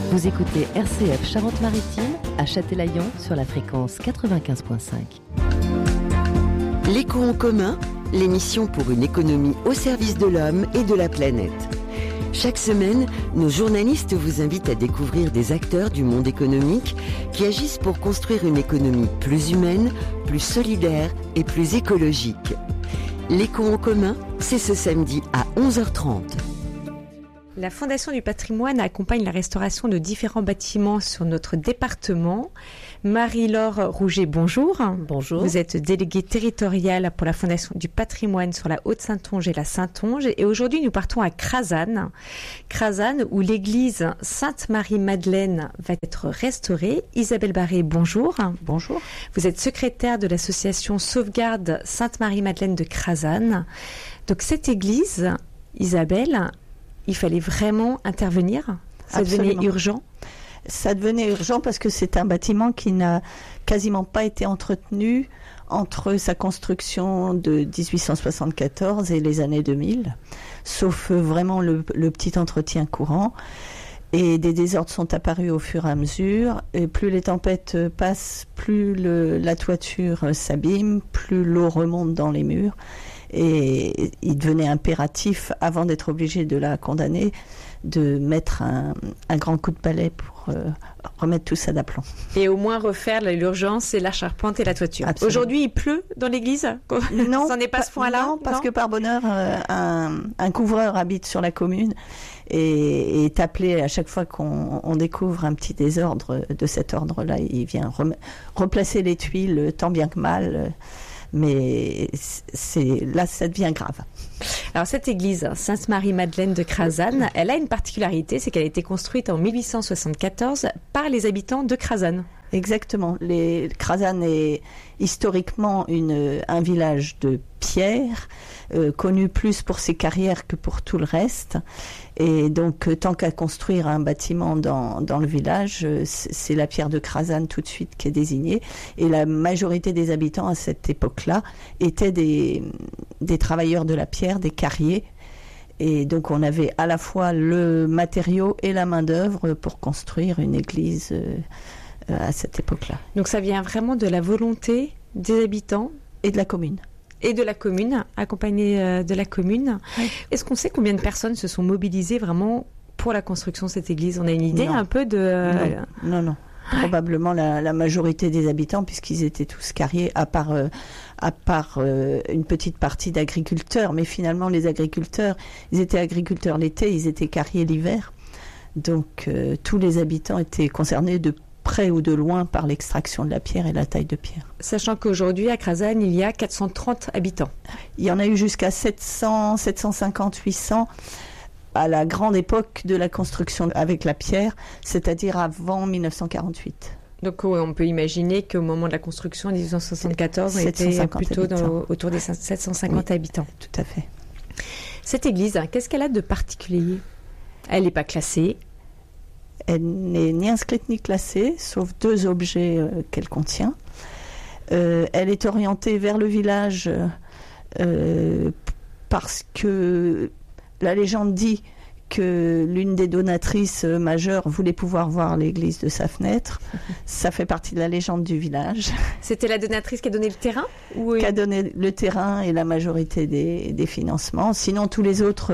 Vous écoutez RCF Charente-Maritime à Châtelaillon sur la fréquence 95.5. L'éco en commun, l'émission pour une économie au service de l'homme et de la planète. Chaque semaine, nos journalistes vous invitent à découvrir des acteurs du monde économique qui agissent pour construire une économie plus humaine, plus solidaire et plus écologique. L'éco en commun, c'est ce samedi à 11h30. La Fondation du patrimoine accompagne la restauration de différents bâtiments sur notre département. Marie-Laure Rouget, bonjour. Bonjour. Vous êtes déléguée territoriale pour la Fondation du patrimoine sur la Haute-Saintonge et la Saintonge. Et aujourd'hui, nous partons à Crazanne. Crazanne, où l'église Sainte-Marie-Madeleine va être restaurée. Isabelle Barré, bonjour. Bonjour. Vous êtes secrétaire de l'association Sauvegarde Sainte-Marie-Madeleine de Crazanne. Donc cette église, Isabelle, il fallait vraiment intervenir. Ça devenait urgent. Ça devenait urgent parce que c'est un bâtiment qui n'a quasiment pas été entretenu entre sa construction de 1874 et les années 2000, sauf vraiment le petit entretien courant. Et des désordres sont apparus au fur et à mesure. Et plus les tempêtes passent, plus la toiture s'abîme, plus l'eau remonte dans les murs. Et il devenait impératif, avant d'être obligé de la condamner, de mettre un grand coup de balai pour remettre tout ça d'aplomb. Et au moins refaire l'urgence et la charpente et la toiture. Absolument. Aujourd'hui, il pleut dans l'église ? Non, ça n'est pas ce point-là. Non, parce que par bonheur, un couvreur habite sur la commune et est appelé à chaque fois qu'on découvre un petit désordre de cet ordre-là. Il vient replacer les tuiles tant bien que mal. Mais là, ça devient grave. Alors cette église, Sainte-Marie-Madeleine de Crazanne, elle a une particularité, c'est qu'elle a été construite en 1874 par les habitants de Crazanne. Exactement. Crazanne est historiquement un village de pierre, connu plus pour ses carrières que pour tout le reste. Et donc, tant qu'à construire un bâtiment dans le village, c'est la pierre de Crazanne tout de suite qui est désignée. Et la majorité des habitants à cette époque-là étaient des travailleurs de la pierre, des carriers. Et donc, on avait à la fois le matériau et la main-d'œuvre pour construire une église à cette époque-là. Donc, ça vient vraiment de la volonté des habitants et de la commune. Et de la commune, accompagnée de la commune. Oui. Est-ce qu'on sait combien de personnes se sont mobilisées vraiment pour la construction de cette église ? On a une idée un peu de... Non. Probablement la majorité des habitants, puisqu'ils étaient tous carriers, à part une petite partie d'agriculteurs. Mais finalement, les agriculteurs, ils étaient agriculteurs l'été, ils étaient carriers l'hiver. Donc, tous les habitants étaient concernés de près ou de loin par l'extraction de la pierre et la taille de pierre. Sachant qu'aujourd'hui, à Crazanne, il y a 430 habitants. Il y en a eu jusqu'à 700, 750, 800 à la grande époque de la construction avec la pierre, c'est-à-dire avant 1948. Donc on peut imaginer qu'au moment de la construction en 1874, on était plutôt autour des 750 habitants. Tout à fait. Cette église, qu'est-ce qu'elle a de particulier ? Elle n'est pas classée. Elle n'est ni inscrite ni classée, sauf 2 objets qu'elle contient. Elle est orientée vers le village parce que la légende dit que l'une des donatrices majeures voulait pouvoir voir l'église de sa fenêtre. Ça fait partie de la légende du village. C'était la donatrice qui a donné le terrain ? Qui a donné le terrain et la majorité des financements. Sinon, tous les autres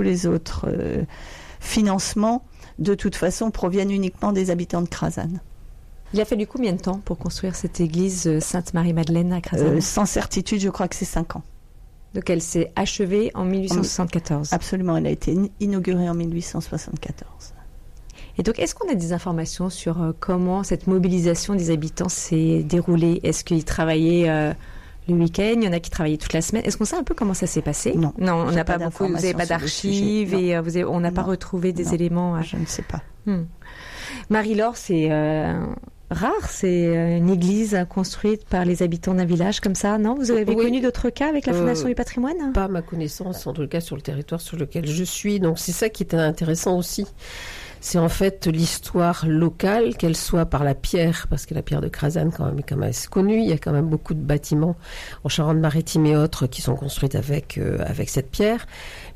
financements, de toute façon, proviennent uniquement des habitants de Crazanne. Il a fallu combien de temps pour construire cette église Sainte-Marie-Madeleine à Crazanne ? Sans certitude, je crois que c'est 5 ans. Donc elle s'est achevée en 1874. Absolument, elle a été inaugurée en 1874. Et donc, est-ce qu'on a des informations sur comment cette mobilisation des habitants s'est déroulée ? Est-ce qu'ils travaillaient le week-end ? Il y en a qui travaillaient toute la semaine. Est-ce qu'on sait un peu comment ça s'est passé ? Non, on n'a pas beaucoup. Vous n'avez pas d'archives et on n'a pas retrouvé des éléments. Je ne sais pas. Marie-Laure, c'est rare, c'est une église construite par les habitants d'un village comme ça, non ? Vous avez connu d'autres cas avec la Fondation du patrimoine ? Pas à ma connaissance, en tout cas sur le territoire sur lequel je suis. Donc c'est ça qui est intéressant aussi. C'est en fait l'histoire locale, qu'elle soit par la pierre, parce que la pierre de Crazanne quand même est quand même assez connue. Il y a quand même beaucoup de bâtiments en Charente-Maritime et autres qui sont construits avec cette pierre.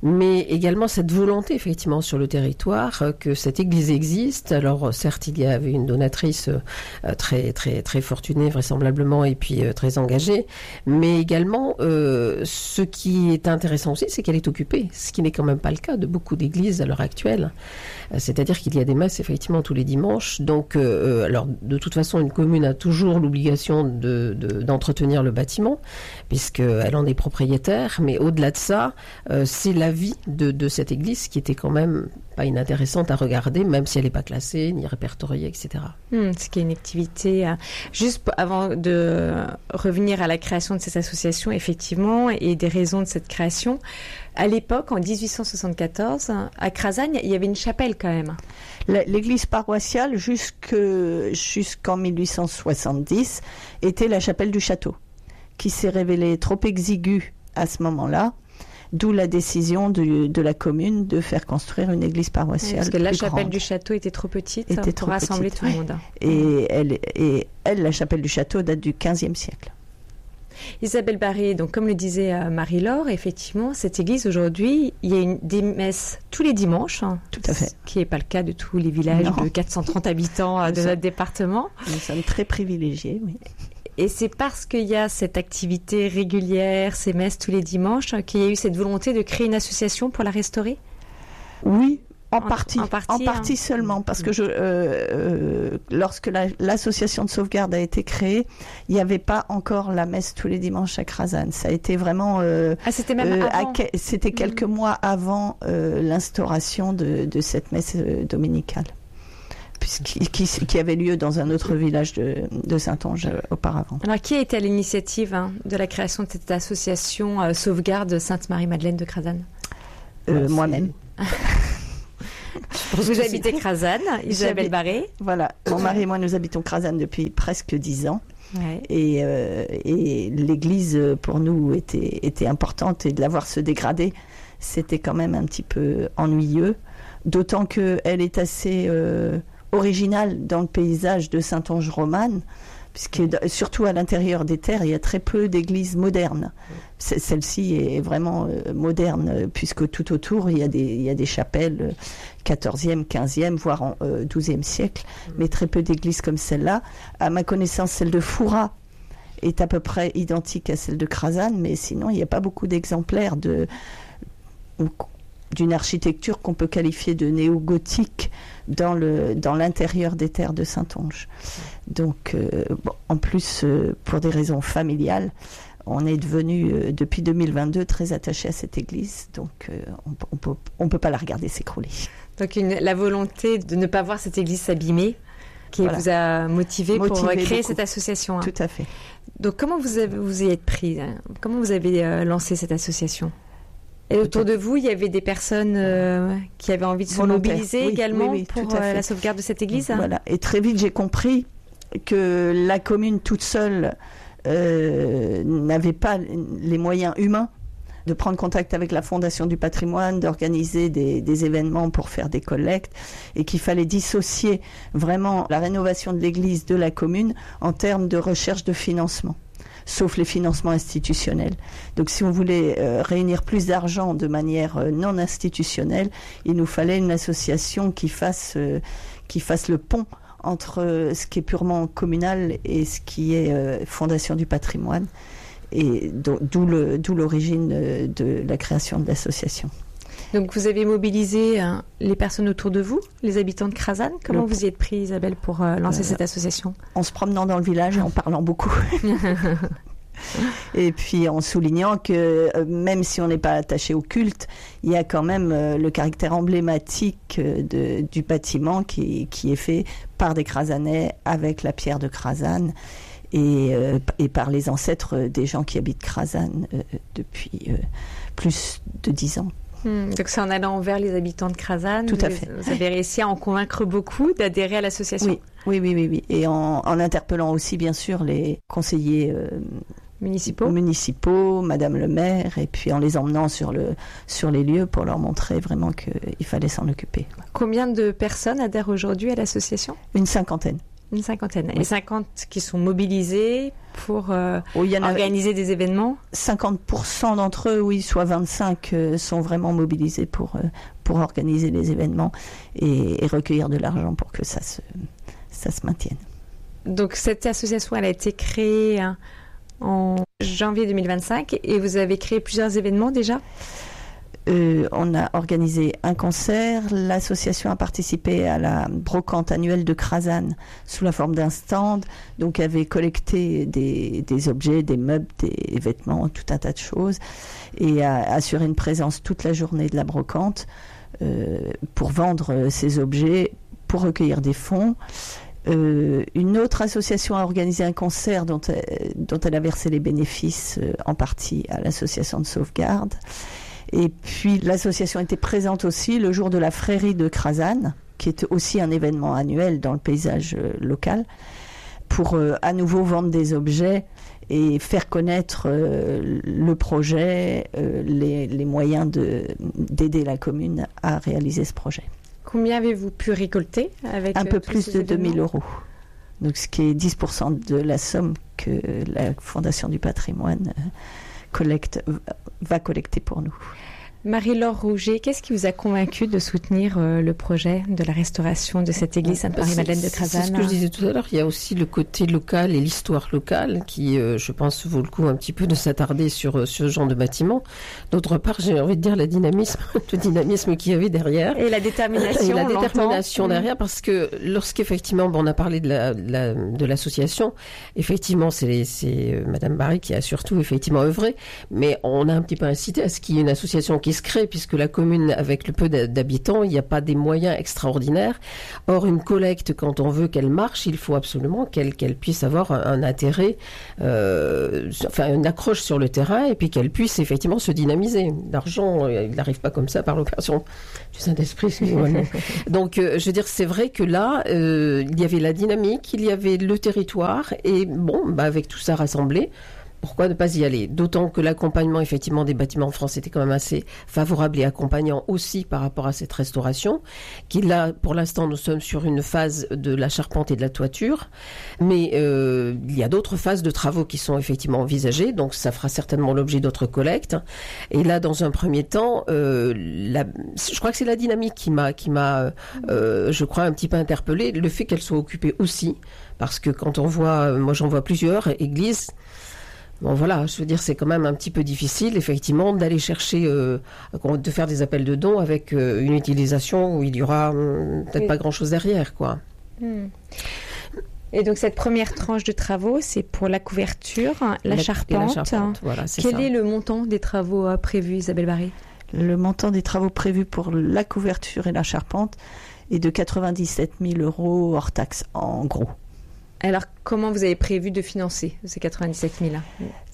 mais également cette volonté effectivement sur le territoire que cette église existe. Alors certes, il y avait une donatrice très très très fortunée vraisemblablement et puis très engagée, mais également ce qui est intéressant aussi, c'est qu'elle est occupée, ce qui n'est quand même pas le cas de beaucoup d'églises à l'heure actuelle. C'est-à-dire qu'il y a des messes effectivement tous les dimanches. Donc alors de toute façon, une commune a toujours l'obligation d'entretenir le bâtiment puisqu'elle en est propriétaire, mais au-delà de ça, c'est la vie de cette église qui était quand même pas inintéressante à regarder, même si elle n'est pas classée, ni répertoriée, etc. Ce qui est une activité. Juste avant de revenir à la création de cette association, effectivement, et des raisons de cette création, à l'époque, en 1874, à Crazagne, il y avait une chapelle quand même. L'église paroissiale, jusqu'en 1870, était la chapelle du château, qui s'est révélée trop exiguë à ce moment-là. D'où la décision de la commune de faire construire une église paroissiale. Parce que la chapelle grande. Du château était trop petite était pour trop rassembler petite, tout le monde. Et la chapelle du château date du XVe siècle. Isabelle Barré, donc comme le disait Marie-Laure, effectivement, cette église aujourd'hui, il y a des messes tous les dimanches. Tout à fait. Ce qui n'est pas le cas de tous les villages de 430 habitants de notre département. Nous sommes très privilégiés, oui. Et c'est parce qu'il y a cette activité régulière, ces messes tous les dimanches, qu'il y a eu cette volonté de créer une association pour la restaurer ? Oui, en partie seulement, parce que lorsque l'association de sauvegarde a été créée, il n'y avait pas encore la messe tous les dimanches à Crazagne. Ça a été vraiment... c'était même avant. C'était quelques mois avant l'instauration de cette messe dominicale. Qui avait lieu dans un autre village de Saintonge auparavant. Alors, qui a été à l'initiative de la création de cette association Sauvegarde Sainte-Marie-Madeleine de Crazagne ? Moi-même. Vous habitez Crazagne, Isabelle Barré. Voilà, mon mari et moi, nous habitons Crazagne depuis presque 10 ans. Ouais. Et l'église, pour nous, était importante, et de la voir se dégrader, c'était quand même un petit peu ennuyeux. D'autant qu'elle est assez... originale dans le paysage de Saintonge-Romane, puisque surtout à l'intérieur des terres, il y a très peu d'églises modernes. Celle-ci est vraiment moderne, puisque tout autour, il y a des chapelles 14e, 15e, voire 12e siècle, mais très peu d'églises comme celle-là. À ma connaissance, celle de Fouras est à peu près identique à celle de Crazagne, mais sinon, il n'y a pas beaucoup d'exemplaires d'une architecture qu'on peut qualifier de néo-gothique dans l'intérieur des terres de Saintonge. Donc, en plus, pour des raisons familiales, on est devenu, depuis 2022, très attaché à cette église. Donc, on peut pas la regarder s'écrouler. Donc, la volonté de ne pas voir cette église s'abîmer qui vous a motivé pour créer beaucoup. Cette association. Tout à fait. Donc, comment vous y êtes pris ? Comment vous avez lancé cette association ? Et autour de vous, il y avait des personnes qui avaient envie de se mobiliser également pour la sauvegarde de cette église. Voilà. Et très vite, j'ai compris que la commune toute seule n'avait pas les moyens humains de prendre contact avec la Fondation du patrimoine, d'organiser des événements pour faire des collectes, et qu'il fallait dissocier vraiment la rénovation de l'église de la commune en termes de recherche de financement. Sauf les financements institutionnels. Donc si on voulait réunir plus d'argent de manière non institutionnelle, il nous fallait une association qui fasse le pont entre ce qui est purement communal et ce qui est Fondation du patrimoine, et d'où l'origine de la création de l'association. Donc vous avez mobilisé les personnes autour de vous, les habitants de Crazagne. Comment vous y êtes pris, Isabelle, pour lancer cette association ? En se promenant dans le village et en parlant beaucoup. Et puis en soulignant que même si on n'est pas attaché au culte, il y a quand même le caractère emblématique du bâtiment qui est fait par des Crazanais avec la pierre de Crazagne et par les ancêtres des gens qui habitent Crazagne depuis plus de 10 ans. Donc c'est en allant vers les habitants de Crazagne. Tout à fait. Vous avez réussi à en convaincre beaucoup d'adhérer à l'association. Oui. Et en interpellant aussi bien sûr les conseillers municipaux, Madame le maire, et puis en les emmenant sur les lieux pour leur montrer vraiment qu'il fallait s'en occuper. Combien de personnes adhèrent aujourd'hui à l'association ? Une 50aine. Une cinquantaine. Et 50 qui sont mobilisés pour organiser des événements. 50% d'entre eux, oui, soit 25 sont vraiment mobilisés pour organiser les événements et recueillir de l'argent pour que ça se maintienne. Donc cette association, elle a été créée en janvier 2025 et vous avez créé plusieurs événements déjà ? On a organisé un concert. L'association a participé à la brocante annuelle de Krasan sous la forme d'un stand. Donc, avait collecté des objets, des meubles, des vêtements, tout un tas de choses, et a assuré une présence toute la journée de la brocante pour vendre ces objets, pour recueillir des fonds. Une autre association a organisé un concert dont elle a versé les bénéfices en partie à l'association de sauvegarde. Et puis l'association était présente aussi le jour de la Frérie de Krasan, qui est aussi un événement annuel dans le paysage local, pour à nouveau vendre des objets et faire connaître le projet, les moyens d'aider la commune à réaliser ce projet. Combien avez-vous pu récolter avec un peu plus de 2 000 €. Donc, ce qui est 10% de la somme que la Fondation du patrimoine va collecter pour nous. Marie-Laure Rouget, qu'est-ce qui vous a convaincu de soutenir le projet de la restauration de cette église Sainte-Marie-Madeleine de Krasan ? C'est ce que je disais tout à l'heure, il y a aussi le côté local et l'histoire locale qui, je pense, vaut le coup un petit peu de s'attarder sur ce genre de bâtiment. D'autre part, j'ai envie de dire le dynamisme qu'il y avait derrière. Et la détermination. Et la détermination derrière, parce que lorsqu'effectivement, on a parlé de l'association, effectivement, c'est Madame Barry qui a surtout effectivement œuvré, mais on a un petit peu incité à ce qu'il y ait une association qui se crée, puisque la commune, avec le peu d'habitants, il n'y a pas des moyens extraordinaires. Or, une collecte, quand on veut qu'elle marche, il faut absolument qu'elle puisse avoir un intérêt, une accroche sur le terrain, et puis qu'elle puisse effectivement se dynamiser. L'argent, il n'arrive pas comme ça par l'opération du Saint-Esprit, excusez-moi. Donc, je veux dire, c'est vrai que là, il y avait la dynamique, il y avait le territoire, et avec tout ça rassemblé, pourquoi ne pas y aller ? D'autant que l'accompagnement, effectivement, des bâtiments en France était quand même assez favorable et accompagnant aussi par rapport à cette restauration. Là, pour l'instant, nous sommes sur une phase de la charpente et de la toiture. Mais il y a d'autres phases de travaux qui sont effectivement envisagées. Donc, ça fera certainement l'objet d'autres collectes. Et là, dans un premier temps, je crois que c'est la dynamique qui m'a, je crois, un petit peu interpellée. Le fait qu'elle soit occupée aussi. Parce que quand on voit, moi j'en vois plusieurs églises, bon voilà, je veux dire, c'est quand même un petit peu difficile, effectivement, d'aller chercher, de faire des appels de dons avec une utilisation où il y aura peut-être pas grand-chose derrière, quoi. Et donc, cette première tranche de travaux, c'est pour la couverture, la charpente. Voilà, c'est Quel ça. est le montant des travaux prévus, Isabelle Barry ? Le montant des travaux prévus pour la couverture et la charpente est de 97 000 € hors taxe, en gros. Alors, comment vous avez prévu de financer ces 97 000 là ?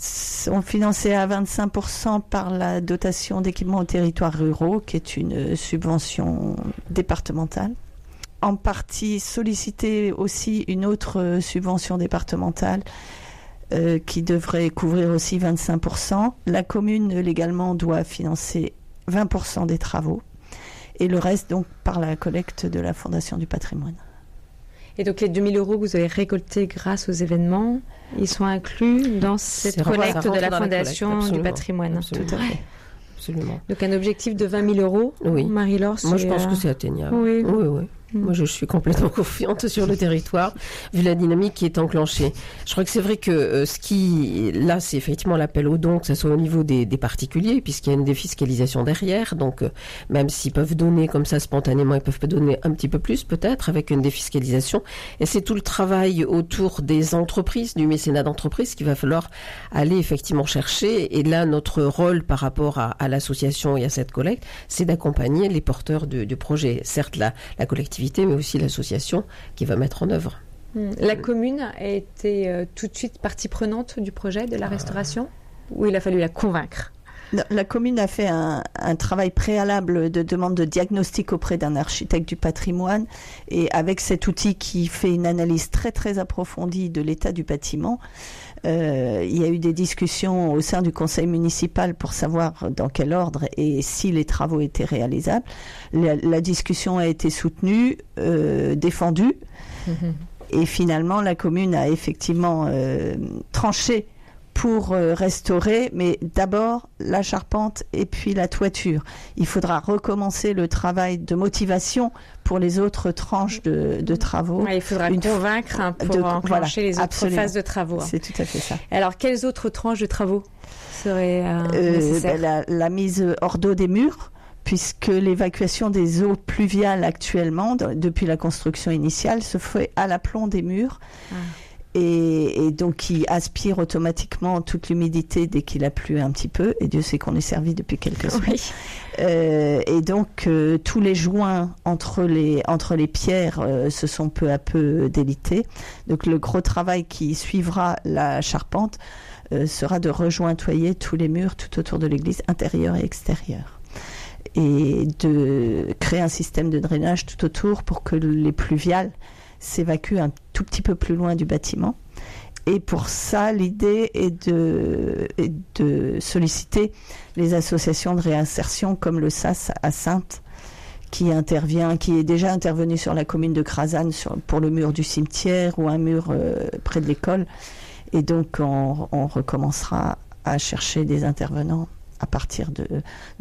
On finançait à 25% par la dotation d'équipement aux territoires ruraux, qui est une subvention départementale. En partie sollicité aussi une autre subvention départementale qui devrait couvrir aussi 25%. La commune, légalement, doit financer 20% des travaux et le reste, donc, par la collecte de la Fondation du patrimoine. Et donc les 2 000 € que vous avez récoltés grâce aux événements, ils sont inclus dans cette collecte de la Fondation du patrimoine. Absolument. Tout à fait. Absolument. Donc un objectif de 20 000 €, oui. Marie-Laure. Moi, je pense que c'est atteignable. Oui. Moi, je suis complètement confiante sur le territoire, vu la dynamique qui est enclenchée. Je crois que c'est vrai que là, c'est effectivement l'appel aux dons, que ce soit au niveau des particuliers, puisqu'il y a une défiscalisation derrière. Donc, même s'ils peuvent donner comme ça spontanément, ils peuvent donner un petit peu plus, peut-être, avec une défiscalisation. Et c'est tout le travail autour des entreprises, du mécénat d'entreprise, qu'il va falloir aller effectivement chercher. Et là, notre rôle par rapport à l'association et à cette collecte, c'est d'accompagner les porteurs du projet. Certes, la collectivité, mais aussi l'association qui va mettre en œuvre. La commune a été tout de suite partie prenante du projet de la restauration, ou il a fallu la convaincre ? La commune a fait un travail préalable de demande de diagnostic auprès d'un architecte du patrimoine, et avec cet outil qui fait une analyse très très approfondie de l'état du bâtiment, il y a eu des discussions au sein du conseil municipal pour savoir dans quel ordre et si les travaux étaient réalisables. La discussion a été soutenue, défendue. Et finalement, la commune a effectivement tranché pour restaurer, mais d'abord la charpente et puis la toiture. Il faudra recommencer le travail de motivation pour les autres tranches de travaux. Ouais, il faudra convaincre pour enclencher les autres phases de travaux. C'est tout à fait ça. Alors, quelles autres tranches de travaux seraient nécessaires? La mise hors d'eau des murs, puisque l'évacuation des eaux pluviales actuellement, depuis la construction initiale, se fait à l'aplomb des murs. Et donc qui aspire automatiquement toute l'humidité dès qu'il a plu un petit peu, et Dieu sait qu'on est servi depuis quelques semaines. Oui. Et donc tous les joints entre les pierres se sont peu à peu délités. Donc le gros travail qui suivra la charpente sera de rejointoyer tous les murs tout autour de l'église, intérieur et extérieur, et de créer un système de drainage tout autour pour que les pluviales s'évacue un tout petit peu plus loin du bâtiment. Et pour ça, l'idée est de solliciter les associations de réinsertion comme le SAS à Saintes, qui est déjà intervenu sur la commune de Crazanne pour le mur du cimetière ou un mur près de l'école. Et donc on recommencera à chercher des intervenants à partir de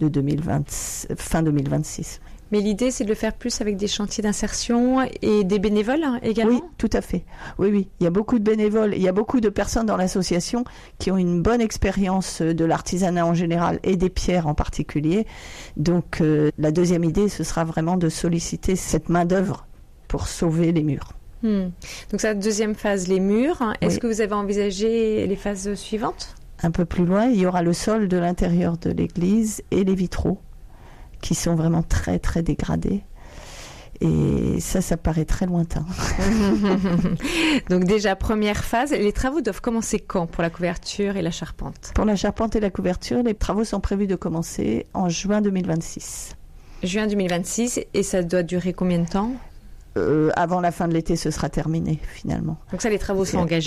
fin 2026. Mais l'idée, c'est de le faire plus avec des chantiers d'insertion et des bénévoles également? Oui, tout à fait. Oui. Il y a beaucoup de bénévoles, il y a beaucoup de personnes dans l'association qui ont une bonne expérience de l'artisanat en général et des pierres en particulier. Donc, la deuxième idée, ce sera vraiment de solliciter cette main-d'œuvre pour sauver les murs. Donc, c'est la deuxième phase, les murs. Est-ce que vous avez envisagé les phases suivantes? Un peu plus loin, il y aura le sol de l'intérieur de l'église et les vitraux, qui sont vraiment très très dégradés. Et ça paraît très lointain. Donc déjà, première phase, les travaux doivent commencer quand pour la couverture et la charpente? Pour la charpente et la couverture, les travaux sont prévus de commencer en juin 2026. Juin 2026, et ça doit durer combien de temps? Avant la fin de l'été, ce sera terminé finalement. Donc ça, les travaux sont engagés.